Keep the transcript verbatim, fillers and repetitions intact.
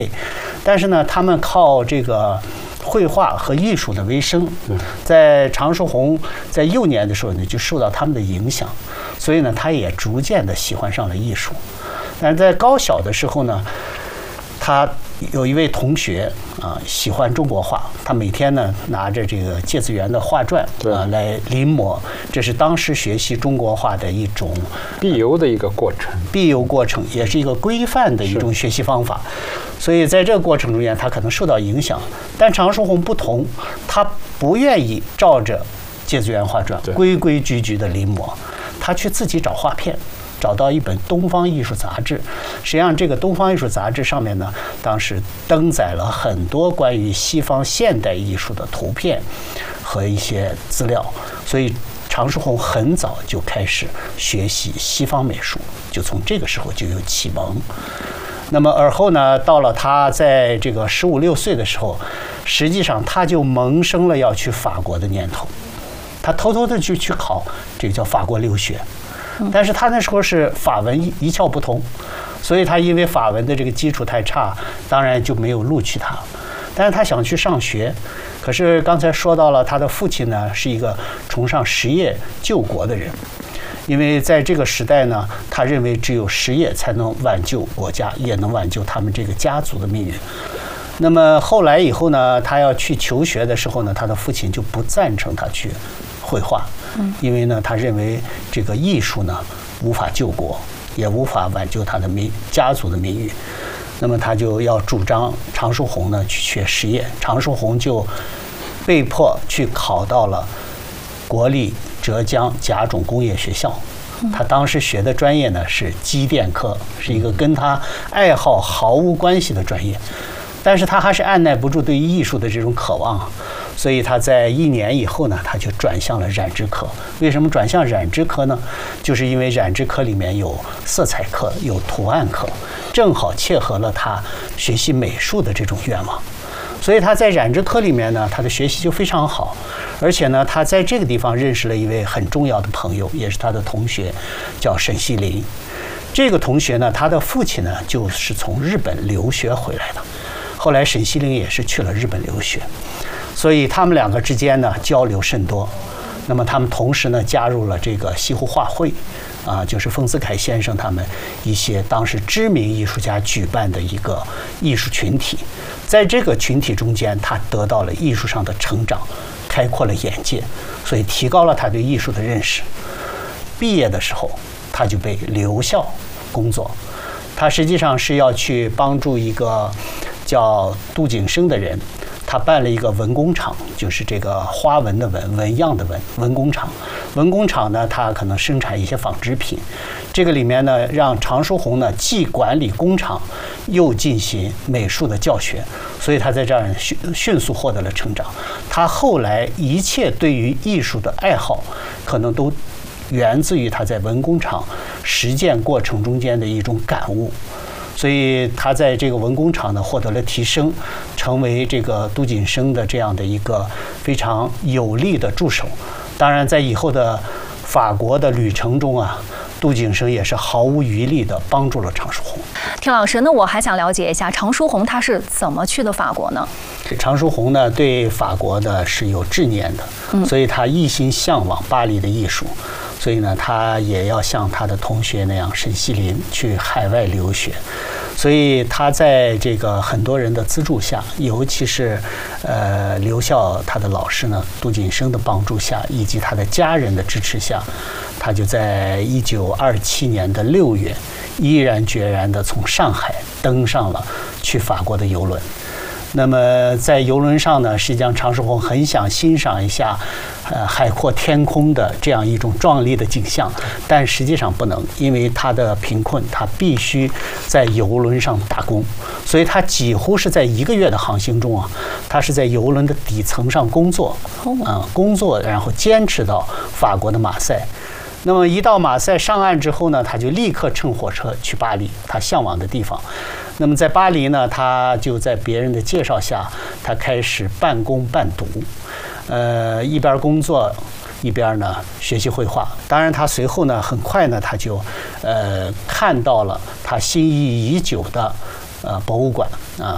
但是呢，他们靠这个绘画和艺术的为生。在常书鸿在幼年的时候呢，就受到他们的影响，所以呢，他也逐渐的喜欢上了艺术。但是在高小的时候呢，他有一位同学啊，喜欢中国画，他每天呢拿着这个芥子园的画传啊来临摹，这是当时学习中国画的一种必由的一个过程， 必由过程，也是一个规范的一种学习方法。所以在这个过程中间，他可能受到影响。但常书鸿不同，他不愿意照着芥子园画传规规矩矩的临摹，他去自己找画片。找到一本《东方艺术杂志》，实际上这个《东方艺术杂志》上面呢，当时登载了很多关于西方现代艺术的图片和一些资料，所以常书鸿很早就开始学习西方美术，就从这个时候就有启蒙。那么而后呢，到了他在这个十五六岁的时候，实际上他就萌生了要去法国的念头，他偷偷的就去考这个叫法国留学。但是他那时候是法文一一窍不通，所以他因为法文的这个基础太差，当然就没有录取他。但是他想去上学，可是刚才说到了，他的父亲呢是一个崇尚实业救国的人，因为在这个时代呢，他认为只有实业才能挽救国家，也能挽救他们这个家族的命运。那么后来以后呢，他要去求学的时候呢，他的父亲就不赞成他去绘画，因为呢，他认为这个艺术呢无法救国，也无法挽救他的民家族的命运。那么他就要主张常书鸿呢去学实业，常书鸿就被迫去考到了国立浙江甲种工业学校。他当时学的专业呢是机电科，是一个跟他爱好毫无关系的专业。但是他还是按耐不住对于艺术的这种渴望，所以他在一年以后呢，他就转向了染织科。为什么转向染织科呢？就是因为染织科里面有色彩课，有图案课，正好切合了他学习美术的这种愿望。所以他在染织科里面呢，他的学习就非常好，而且呢，他在这个地方认识了一位很重要的朋友，也是他的同学，叫沈西林。这个同学呢，他的父亲呢，就是从日本留学回来的。后来沈西林也是去了日本留学，所以他们两个之间呢交流甚多。那么他们同时呢加入了这个西湖画会，啊，就是丰子恺先生他们一些当时知名艺术家举办的一个艺术群体。在这个群体中间，他得到了艺术上的成长，开阔了眼界，所以提高了他对艺术的认识。毕业的时候，他就被留校工作。他实际上是要去帮助一个叫杜景生的人，他办了一个文工厂，就是这个花纹的纹，纹样的纹，文工厂。文工厂呢，它可能生产一些纺织品。这个里面呢，让常书鸿呢既管理工厂，又进行美术的教学，所以他在这儿迅迅速获得了成长。他后来一切对于艺术的爱好，可能都源自于他在文工厂实践过程中间的一种感悟。所以他在这个文工厂呢获得了提升，成为这个杜景生的这样的一个非常有力的助手。当然，在以后的法国的旅程中啊，杜景生也是毫无余力地帮助了常书鸿。 田老师，那我还想了解一下，常书鸿他是怎么去的法国呢？ 常书鸿呢对法国的是有执念的，嗯、所以他一心向往巴黎的艺术。所以呢，他也要像他的同学那样，沈西林去海外留学。所以他在这个很多人的资助下，尤其是呃留校他的老师呢杜景生的帮助下，以及他的家人的支持下，他就在一九二七年的六月，毅然决然地从上海登上了去法国的游轮。那么在游轮上呢，实际上常书鸿很想欣赏一下，呃，海阔天空的这样一种壮丽的景象，但实际上不能，因为他的贫困，他必须在游轮上打工，所以他几乎是在一个月的航行中啊，他是在游轮的底层上工作，啊、呃，工作，然后坚持到法国的马赛。那么一到马赛上岸之后呢，他就立刻乘火车去巴黎，他向往的地方。那么在巴黎呢，他就在别人的介绍下，他开始半工半读，呃，一边工作一边呢学习绘画。当然，他随后呢，很快呢，他就呃看到了他心仪已久的呃博物馆啊、呃，